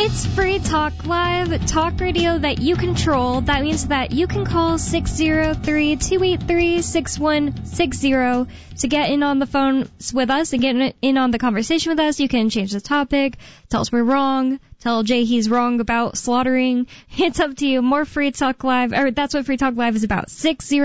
It's Free Talk Live, talk radio that you control. That means that you can call 603-283-6160 to get in on the phone with us and get in on the conversation with us. You can change the topic, tell us we're wrong, tell Jay he's wrong about slaughtering. It's up to you. More Free Talk Live, or that's what Free Talk Live is about.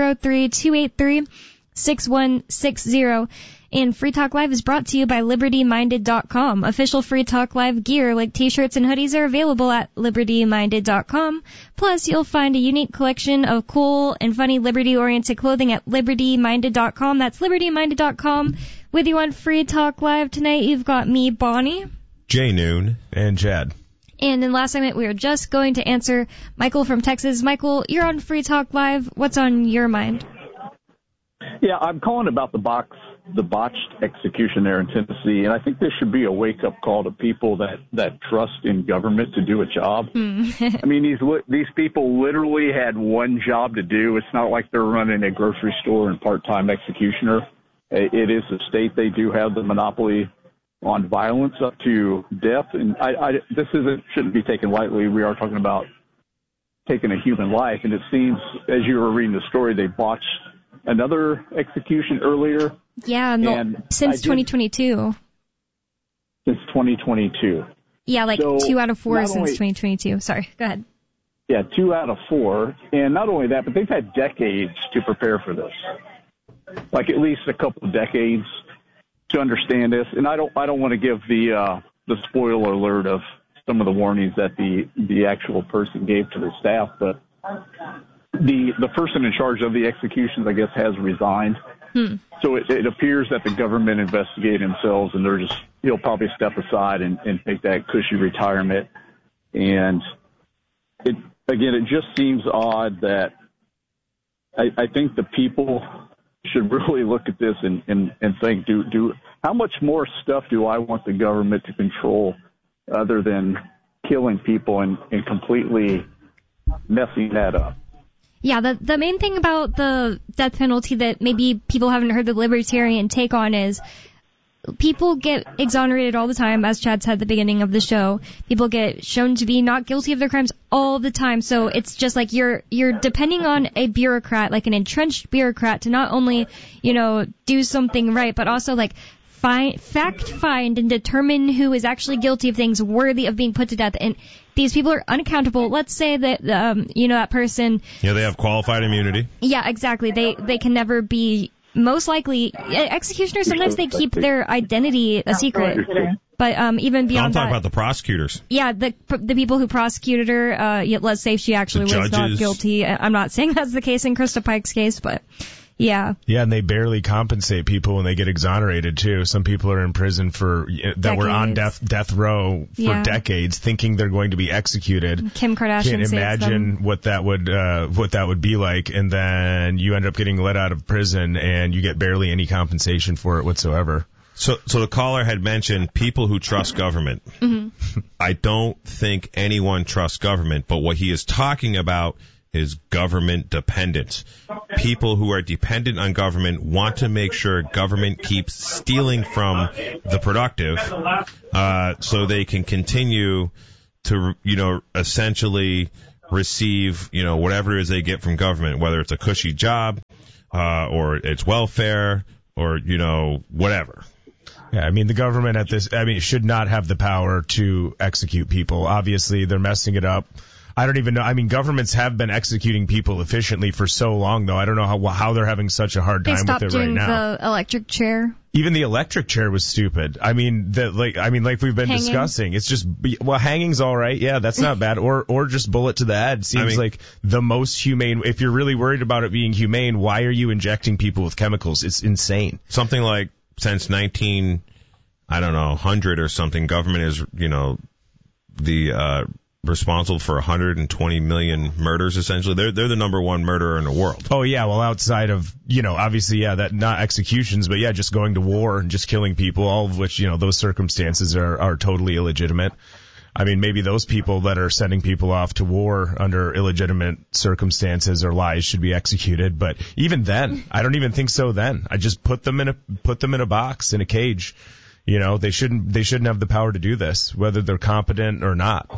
603-283-6160. And Free Talk Live is brought to you by LibertyMinded.com. Official Free Talk Live gear like t-shirts and hoodies are available at LibertyMinded.com. Plus, you'll find a unique collection of cool and funny Liberty-oriented clothing at LibertyMinded.com. That's LibertyMinded.com. With you on Free Talk Live tonight, you've got me, Bonnie, Jay Noon, and Chad. And in the last segment, we were just going to answer Michael from Texas. Michael, you're on Free Talk Live. What's on your mind? Yeah, I'm calling about the botched execution there in Tennessee, and I think this should be a wake-up call to people that trust in government to do a job. I mean, these people literally had one job to do. It's not like they're running a grocery store and part-time executioner. It is a state. They do have the monopoly on violence up to death, and this shouldn't be taken lightly. We are talking about taking a human life, and it seems, as you were reading the story, they botched another execution earlier. Yeah, since 2022. Since 2022. Yeah, like so 2 out of 4 since 2022. Sorry, go ahead. Yeah, 2 out of 4. And not only that, but they've had decades to prepare for this. Like at least a couple of decades to understand this. And I don't want to give the spoiler alert of some of the warnings that the actual person gave to the staff, but the person in charge of the executions, I guess, has resigned. So it appears that the government investigated themselves, and he'll probably step aside and take that cushy retirement. And it just seems odd that I think the people should really look at this and think, how much more stuff do I want the government to control other than killing people and completely messing that up? Yeah, the main thing about the death penalty that maybe people haven't heard the libertarian take on is people get exonerated all the time, as Chad said at the beginning of the show. People get shown to be not guilty of their crimes all the time. So it's just like you're depending on a bureaucrat, like an entrenched bureaucrat, to not only, do something right, but also like find and determine who is actually guilty of things worthy of being put to death. And these people are unaccountable. Let's say that, that person... Yeah, they have qualified immunity. Yeah, exactly. They can never be... Most likely, executioners, sometimes they keep their identity a secret. But even beyond that... I'm talking about the prosecutors. Yeah, the people who prosecuted her, let's say she actually was not guilty. I'm not saying that's the case in Krista Pike's case, but... Yeah. Yeah, and they barely compensate people when they get exonerated too. Some people are in prison that were on death row for decades, thinking they're going to be executed. Kim Kardashian. Can't imagine what that would be like, and then you end up getting let out of prison and you get barely any compensation for it whatsoever. So the caller had mentioned people who trust government. Mm-hmm. I don't think anyone trusts government, but what he is talking about is government dependence. People who are dependent on government want to make sure government keeps stealing from the productive, so they can continue to, essentially receive, whatever it is they get from government, whether it's a cushy job, or it's welfare, or, whatever. Yeah, I mean, the government should not have the power to execute people. Obviously, they're messing it up. I don't even know. I mean, governments have been executing people efficiently for so long, though. I don't know how they're having such a hard time with it right now. They stopped doing the electric chair. Even the electric chair was stupid. I mean, like we've been discussing, it's just, hanging's all right. Yeah, that's not bad. Or just bullet to the head seems like the most humane. If you're really worried about it being humane, why are you injecting people with chemicals? It's insane. Something like since 100 or something, government is, responsible for 120 million murders, essentially. They're the number one murderer in the world. Oh, yeah. Well, outside of, obviously, that not executions, but just going to war and just killing people, all of which, those circumstances are totally illegitimate. I mean, maybe those people that are sending people off to war under illegitimate circumstances or lies should be executed. But even then, I don't even think so then. I just put them in a box, in a cage. You know, they shouldn't have the power to do this, whether they're competent or not.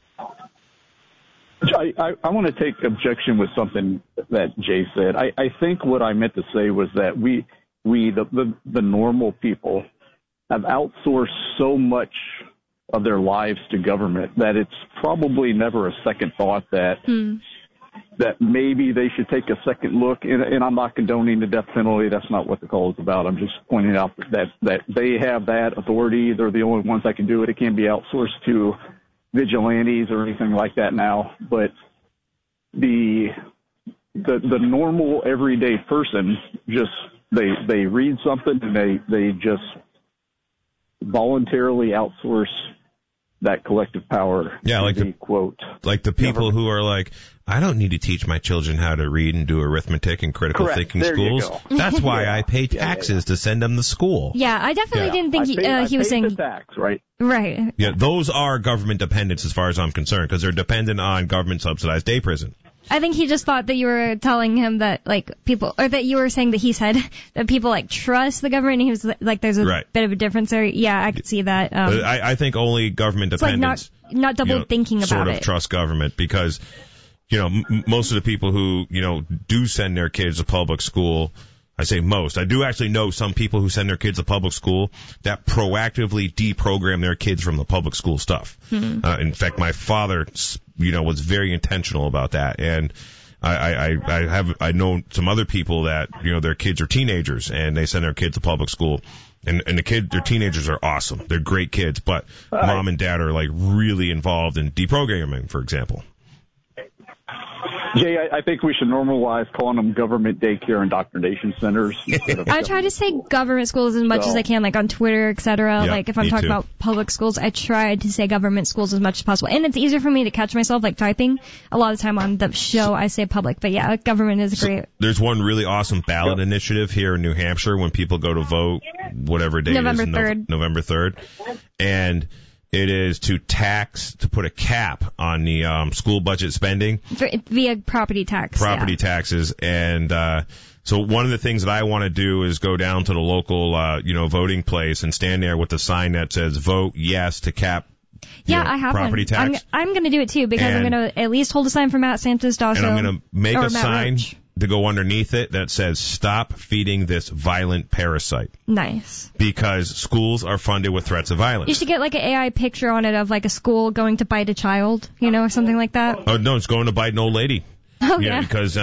I want to take objection with something that Jay said. I think what I meant to say was that we the normal people have outsourced so much of their lives to government that it's probably never a second thought that maybe they should take a second look. And I'm not condoning the death penalty. That's not what the call is about. I'm just pointing out that they have that authority. They're the only ones that can do it. It can't be outsourced to vigilantes or anything like that now. But the normal everyday person just they read something and they just voluntarily outsource that collective power. Yeah, like the quote, like the people who are like, I don't need to teach my children how to read and do arithmetic and critical thinking there schools. That's why I pay taxes to send them to school. Yeah, I definitely didn't think he was saying the tax, right? Right. Yeah, those are government dependents as far as I'm concerned, because they're dependent on government subsidized day prison. I think he just thought that you were telling him that, like, people, or that you were saying that he said that people, like, trust the government, and he was like, there's a bit of a difference there. Yeah, I could see that. I think only government dependents, like not double thinking about sort of it. trust government, because, most of the people who, do send their kids to public school, I say most. I do actually know some people who send their kids to public school that proactively deprogram their kids from the public school stuff. In fact, my father, was very intentional about that. And I know some other people that, their kids are teenagers and they send their kids to public school. And their teenagers are awesome. They're great kids, but mom and dad are like really involved in deprogramming, for example. Jay, I think we should normalize calling them government daycare indoctrination centers. I try to say government schools as much as I can, like on Twitter, etc. Yeah, like if I'm talking about public schools, I try to say government schools as much as possible. And it's easier for me to catch myself, like typing. A lot of the time on the show, I say public. But yeah, government is great. There's one really awesome ballot initiative here in New Hampshire when people go to vote, whatever day November it is. 3rd. November 3rd. And it is to put a cap on the school budget spending via property tax. Taxes. And so one of the things that I want to do is go down to the local voting place and stand there with a sign that says vote yes to cap I have property one. tax. I'm going to do it too, because I'm going to at least hold a sign for Matt Santos Dasso. And I'm going to make a sign Roach to go underneath it that says stop feeding this violent parasite. Nice. Because schools are funded with threats of violence. You should get like an AI picture on it of like a school going to bite a child, or something like that. Oh, no, it's going to bite an old lady. Oh, yeah. Because,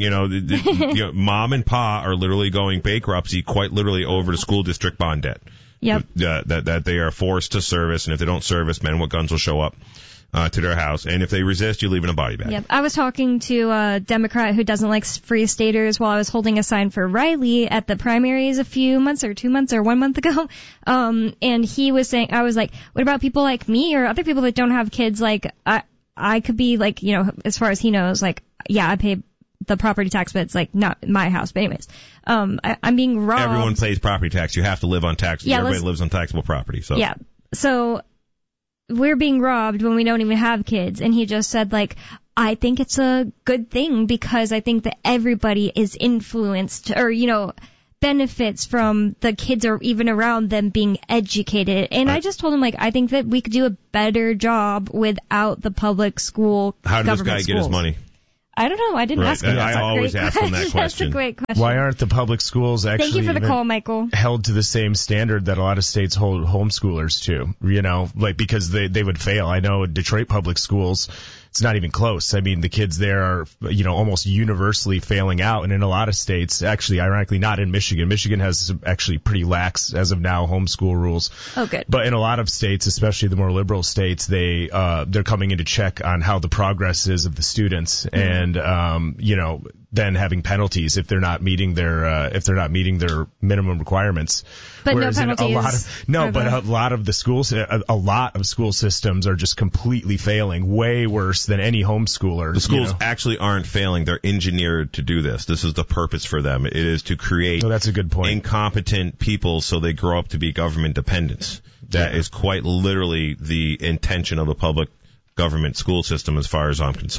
mom and pa are literally going bankruptcy quite literally over the school district bond debt. Yep. That they are forced to service, and if they don't service, men with guns will show up to their house, and if they resist, you leave in a body bag. Yep. I was talking to a Democrat who doesn't like free staters while I was holding a sign for Riley at the primaries a few months or 2 months or 1 month ago. And he was saying, I was like, what about people like me or other people that don't have kids? Like, I could be like, as far as he knows, like, yeah, I pay the property tax, but it's like not my house. But anyways, I'm being robbed. Everyone pays property tax. You have to live on taxes. Yeah, everybody lives on taxable property. So yeah. So we're being robbed when we don't even have kids. And he just said, like, I think it's a good thing because I think that everybody is influenced or, benefits from the kids or even around them being educated. And I just told him, like, I think that we could do a better job without the public school. How did this guy get his money? I don't know. I didn't ask him. I always ask him that question. That's a great question. Why aren't the public schools actually Thank you for the call, Michael. held to the same standard that a lot of states hold homeschoolers to? Because they would fail. I know Detroit public schools, it's not even close. I mean, the kids there are, almost universally failing out. And in a lot of states, actually, ironically, not in Michigan. Michigan has actually pretty lax, as of now, homeschool rules. Oh, good. But in a lot of states, especially the more liberal states, they're coming in to check on how the progress is of the students. And, then having penalties if they're not meeting their minimum requirements. But Whereas no penalties. A lot of the schools, a lot of school systems are just completely failing, way worse than any homeschooler. The schools actually aren't failing; they're engineered to do this. This is the purpose for them. It is to create that's a good point. Incompetent people so they grow up to be government dependents. That is quite literally the intention of the public government school system, as far as I'm concerned.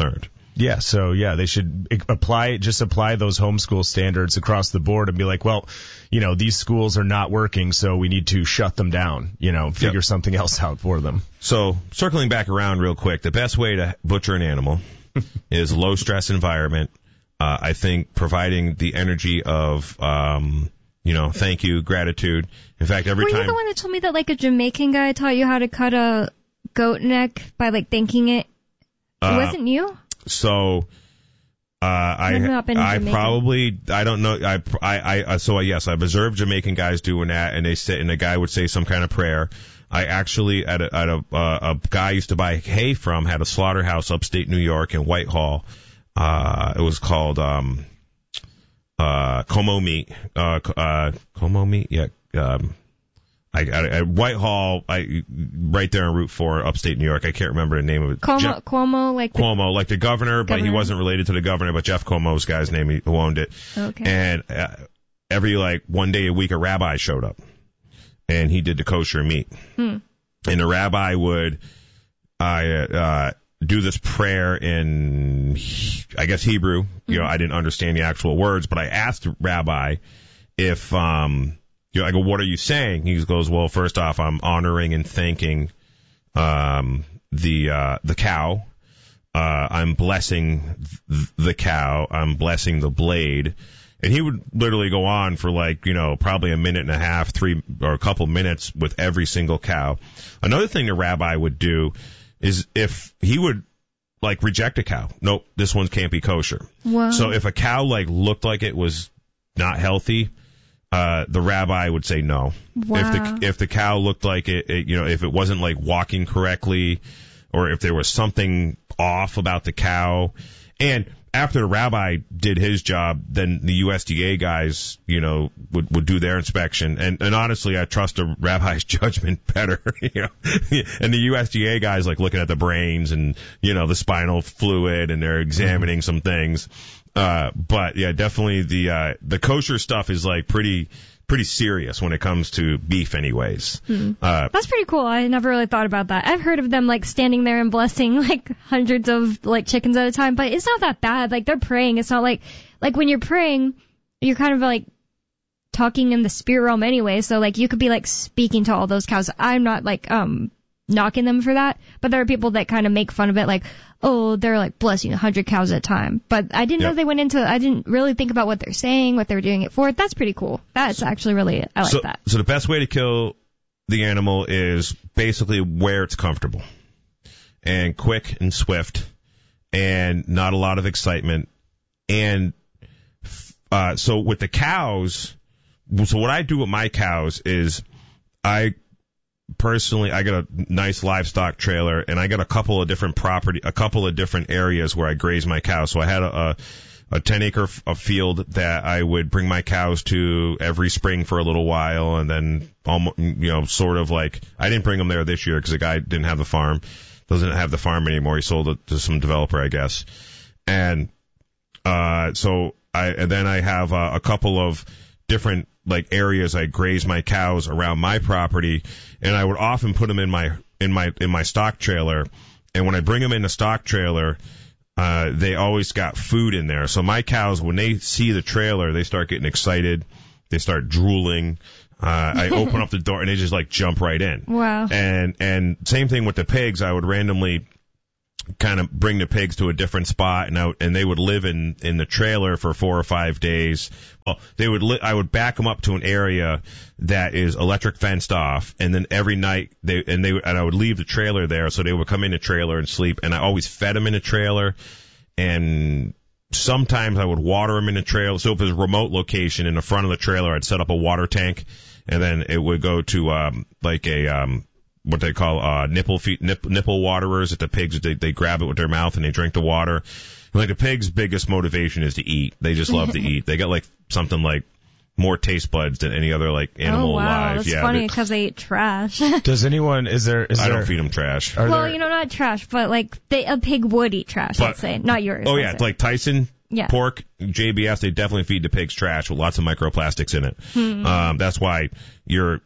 Yeah, so they should apply those homeschool standards across the board and be like, well, these schools are not working, so we need to shut them down, figure something else out for them. So circling back around real quick, the best way to butcher an animal is low stress environment. I think providing the energy of, thank you, gratitude. In fact, every time. Were you the one that told me that like a Jamaican guy taught you how to cut a goat neck by like thanking it? It wasn't you? So, I don't know. Yes, I've observed Jamaican guys doing that, and the guy would say some kind of prayer. I actually, at a guy I used to buy hay from, had a slaughterhouse upstate New York in Whitehall. It was called, Como Meat. Como Meat? Yeah. Whitehall, right there on Route 4, upstate New York. I can't remember the name of it. Cuomo, like the governor, but he wasn't related to the governor, but Jeff Cuomo's guy's name, who owned it. Okay. And every one day a week, a rabbi showed up, and he did the kosher meat. And the rabbi would do this prayer in, I guess, Hebrew. I didn't understand the actual words, but I asked the rabbi if I go, what are you saying? He goes, well, first off, I'm honoring and thanking the cow. I'm blessing the cow. I'm blessing the blade. And he would literally go on for probably a minute and a half, or a couple minutes with every single cow. Another thing the rabbi would do is if he would reject a cow. Nope, this one can't be kosher. Wow. So if a cow looked like it was not healthy, the rabbi would say no. Wow. If the cow looked like it, if it wasn't walking correctly, or if there was something off about the cow, and after the rabbi did his job, then the USDA guys, would do their inspection. And honestly, I trust the rabbi's judgment better, And the USDA guys looking at the brains and, the spinal fluid, and they're examining some things. But yeah, definitely the kosher stuff is pretty serious when it comes to beef anyways. That's pretty cool. I never really thought about that. I've heard of them standing there and blessing hundreds of chickens at a time, but it's not that bad. They're praying. It's not like when you're praying, you're kind of talking in the spirit realm anyway. So you could be speaking to all those cows. I'm not knocking them for that, but there are people that kind of make fun of it, oh, they're blessing 100 cows at a time. But I didn't know they went into, I didn't really think about what they're saying, what they're doing it for. That's pretty cool. That's actually really, I like that. So the best way to kill the animal is basically where it's comfortable and quick and swift and not a lot of excitement. And so with the cows, so what I do with my cows is I got a nice livestock trailer, and I got a couple of different areas where I graze my cows. So I had a 10-acre field that I would bring my cows to every spring for a little while, and then I didn't bring them there this year because the guy doesn't have the farm anymore. He sold it to some developer, I guess. And then I have a couple of different areas I graze my cows around my property, and I would often put them in my stock trailer. And when I bring them in the stock trailer, they always got food in there. So my cows, when they see the trailer, they start getting excited. They start drooling. I open up the door and they just jump right in. Wow. And same thing with the pigs. I would randomly kind of bring the pigs to a different spot, and they would live in the trailer for 4 or 5 days. Well, I would back them up to an area that is electric fenced off, and then every night I would leave the trailer there, so they would come in the trailer and sleep. And I always fed them in the trailer, and sometimes I would water them in the trailer. So if there's a remote location in the front of the trailer, I'd set up a water tank, and then it would go to what they call nipple waterers. That the pigs they grab it with their mouth and they drink the water. The pig's biggest motivation is to eat. They just love to eat. They got something more taste buds than any other animal alive. That's funny because they eat trash. Does anyone I don't feed them trash. Not trash, but a pig would eat trash. Let's say, not yours. Oh yeah, Tyson. Yeah. Pork, JBS, they definitely feed the pigs trash with lots of microplastics in it. That's why your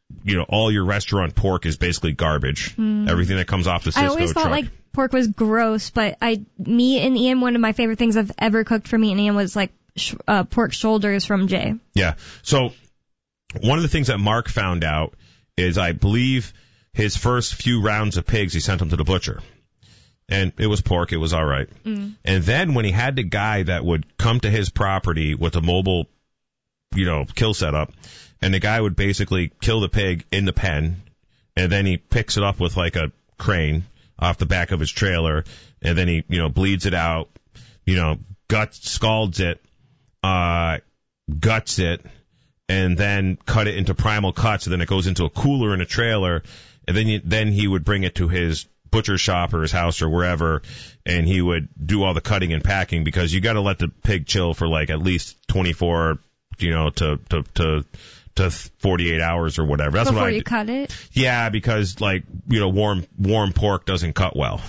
all your restaurant pork is basically garbage. Everything that comes off the Cisco I always thought truck. like pork was gross, but meat and Ian, one of my favorite things I've ever cooked for me and Ian was like pork shoulders from Jay. Yeah. So one of the things that Mark found out is, I believe, his first few rounds of pigs, he sent them to the butcher. And it was pork. It was all right. And then when he had the guy that would come to his property with a mobile, kill setup, and the guy would basically kill the pig in the pen, and then he picks it up with like a crane off the back of his trailer, and then he, bleeds it out, scalds it, guts it, and then cut it into primal cuts, and then it goes into a cooler in a trailer, and then he would bring it to his butcher shop or his house or wherever, and he would do all the cutting and packing, because you got to let the pig chill for like at least 24, to 48 hours or whatever. That's before what you cut it. Yeah, because warm pork doesn't cut well.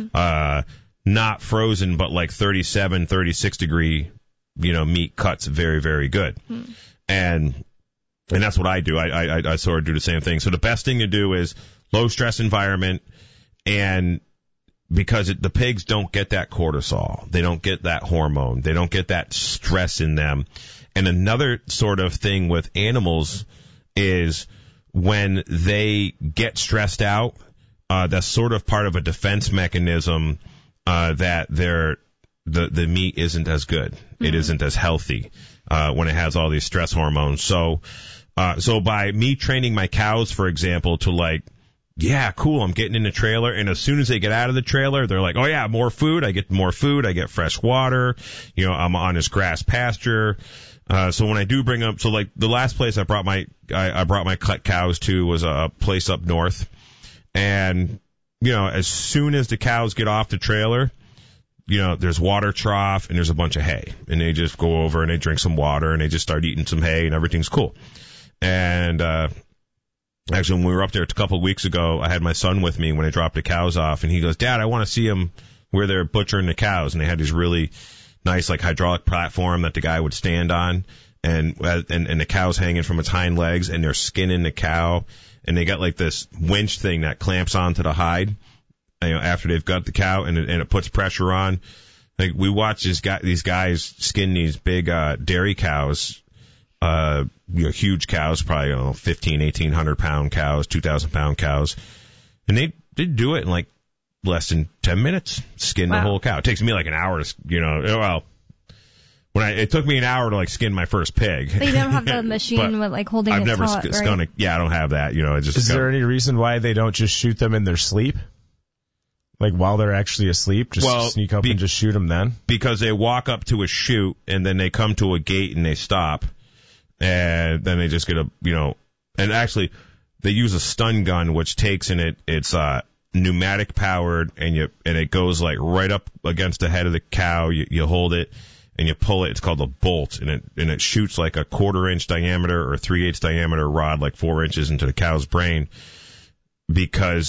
Not frozen, but like 37, 36 degree, meat cuts very, very good. And that's what I do. I sort of do the same thing. So the best thing to do is low stress environment, and because the pigs don't get that cortisol, they don't get that hormone, they don't get that stress in them. And another sort of thing with animals is when they get stressed out, that's sort of part of a defense mechanism, that the meat isn't as good. It isn't as healthy, when it has all these stress hormones. So by me training my cows, for example, to like, yeah, cool, I'm getting in the trailer, and as soon as they get out of the trailer, they're like, oh yeah, more food, I get more food, I get fresh water, I'm on this grass pasture. So when I do bring up, so like the last place I brought my cows to was a place up north, and, as soon as the cows get off the trailer, there's water trough and there's a bunch of hay, and they just go over and they drink some water and they just start eating some hay and everything's cool. And, actually, when we were up there a couple of weeks ago, I had my son with me when I dropped the cows off, and he goes, Dad, I want to see them where they're butchering the cows. And they had these really nice, like, hydraulic platform that the guy would stand on, and the cow's hanging from its hind legs, and they're skinning the cow, and they got like this winch thing that clamps onto the hide, after they've got the cow, and it puts pressure on. Like, we watched these guys skin these big dairy cows, huge cows, probably 1,800 pound cows, 2,000 pound cows, and they do it in like less than 10 minutes. Skin the whole cow. It takes me like an hour to, it took me an hour to like skin my first pig. But you don't have the machine with like holding. I've never taut, skun right? Yeah, I don't have that. Is there any reason why they don't just shoot them in their sleep? Like while they're actually asleep, sneak up and just shoot them then? Because they walk up to a chute, and then they come to a gate and they stop, and then they just get and actually they use a stun gun, which takes it's pneumatic powered, and it goes like right up against the head of the cow. You hold it and you pull it. It's called a bolt, and it shoots like a 1/4 inch diameter or 3/8 diameter rod, like 4 inches into the cow's brain, because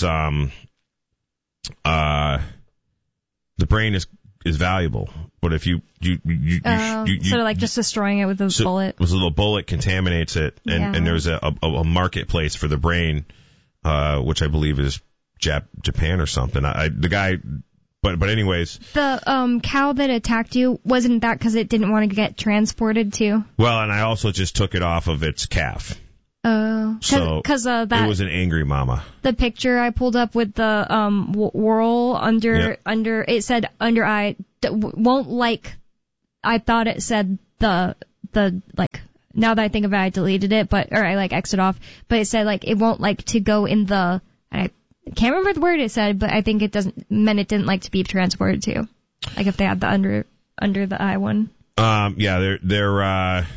the brain is valuable. But if you sort of like just destroying it with a bullet. With a little bullet contaminates it, and there's a marketplace for the brain, which I believe is Japan or something. But anyways. The cow that attacked you, wasn't that because it didn't want to get transported too? Well, and I also just took it off of its calf. Oh, because it was an angry mama. The picture I pulled up with the whorl under it said under eye won't like. I thought it said the like. Now that I think of it, I deleted it, or I like X'd it off. But it said like it won't like to go in the. I can't remember the word it said, but I think it didn't like to be transported to. Like if they had the under the eye one. Yeah, they're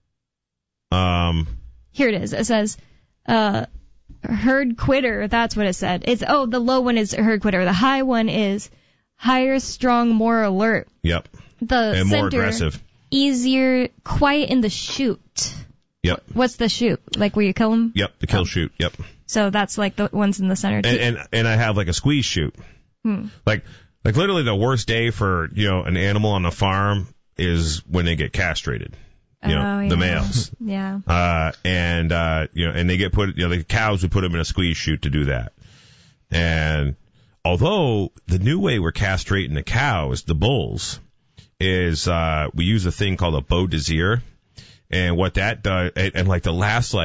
Here it is. It says, herd quitter. That's what it said. The low one is herd quitter. The high one is higher, strong, more alert. Yep. And more aggressive. Easier, quiet in the shoot. Yep. What's the shoot? Like where you kill them? Yep, the kill shoot. Yep. So that's like the ones in the center. And I have like a squeeze shoot. Like literally the worst day for, an animal on the farm is when they get castrated. the males. Yeah. And they get put, the cows would put them in a squeeze chute to do that. And although the new way we're castrating the cows, the bulls, is we use a thing called a Beau Desir. And what that does, and like the last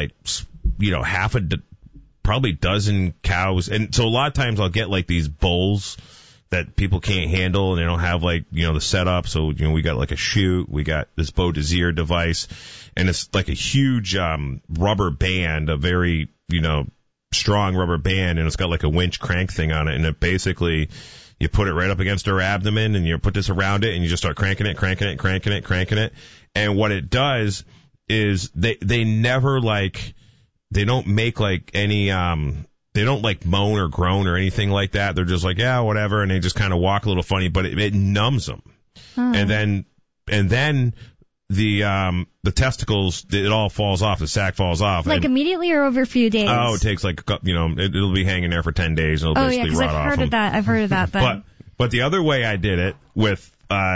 probably dozen cows. And so a lot of times I'll get like these bulls that people can't handle and they don't have the setup. So, we got like a chute, we got this Beau Desir device, and it's like a huge, rubber band, a very, strong rubber band, and it's got like a winch crank thing on it. And it basically, you put it right up against her abdomen and you put this around it and you just start cranking it. And what it does is they never they don't make any, they don't moan or groan or anything like that. They're just yeah, whatever. And they just kind of walk a little funny, but it numbs them. And then the testicles, it all falls off. The sack falls off. Immediately or over a few days? Oh, it takes it'll be hanging there for 10 days and it'll basically rot off. I've heard of that then. But the other way I did it with,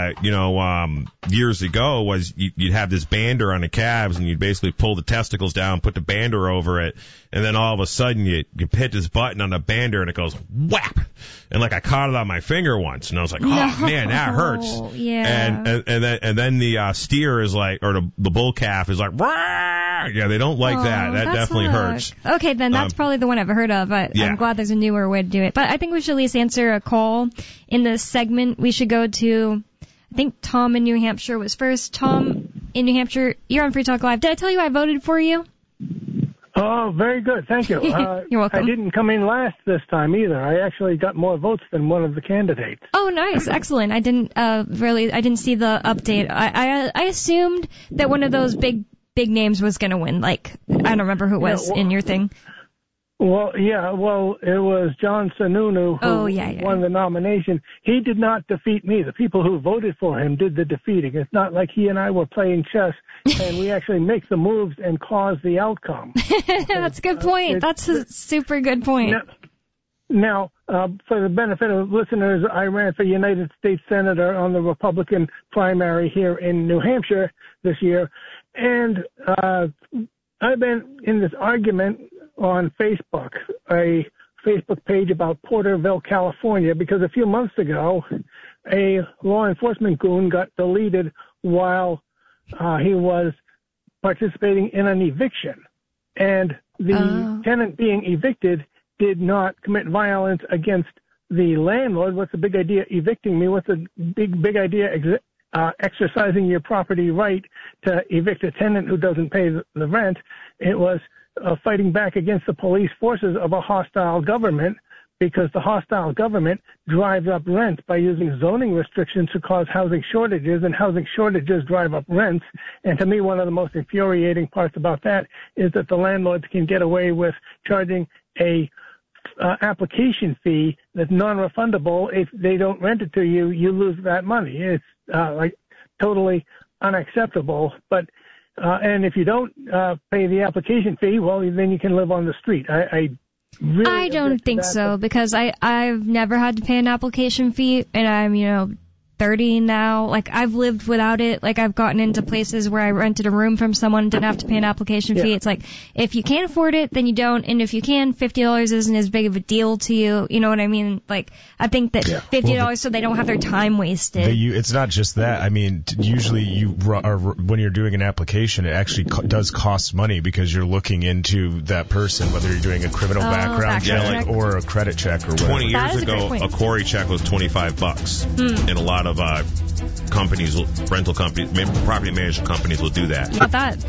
years ago was you'd have this bander on the calves and you'd basically pull the testicles down, put the bander over it, and then all of a sudden you hit this button on the bander and it goes whap. And I caught it on my finger once and I was like, man, that hurts. Yeah. And then the steer is or the bull calf is rah! Yeah, they don't like that. That definitely hurts. Okay, then that's probably the one I've heard of. I'm glad there's a newer way to do it. But I think we should at least answer a call in this segment. We should go to, I think Tom in New Hampshire was first. Tom in New Hampshire, you're on Free Talk Live. Did I tell you I voted for you? Oh, very good. Thank you. You're welcome. I didn't come in last this time either. I actually got more votes than one of the candidates. Oh, nice. Excellent. I didn't I didn't see the update. I assumed that one of those big names was going to win. I don't remember who it was in your thing. Well, it was John Sununu who won the nomination. He did not defeat me. The people who voted for him did the defeating. It's not like he and I were playing chess and we actually make the moves and cause the outcome. That's a good point. That's a super good point. Now, for the benefit of listeners, I ran for United States Senator on the Republican primary here in New Hampshire this year. And I've been in this argument on Facebook, a Facebook page about Porterville, California, because a few months ago, a law enforcement goon got deleted while he was participating in an eviction. And the tenant being evicted did not commit violence against the landlord. What's the big idea evicting me? What's the big idea exercising your property right to evict a tenant who doesn't pay the rent? It was fighting back against the police forces of a hostile government, because the hostile government drives up rent by using zoning restrictions to cause housing shortages, and housing shortages drive up rents. And to me, one of the most infuriating parts about that is that the landlords can get away with charging a application fee that's non-refundable. If they don't rent it to you, you lose that money. It's totally unacceptable. But and if you don't pay the application fee, well, then you can live on the street. I don't think so, because I've never had to pay an application fee, and I'm 30 now. I've lived without it. I've gotten into places where I rented a room from someone and didn't have to pay an application fee. It's if you can't afford it, then you don't. And if you can, $50 isn't as big of a deal to you. You know what I mean? I think that $50 so they don't have their time wasted. It's not just that. I mean, usually when you're doing an application, it actually does cost money, because you're looking into that person, whether you're doing a criminal background check or a credit check or whatever. 20 years ago, a Corey check was $25. And a lot of companies, rental companies, property management companies will do that. Not that.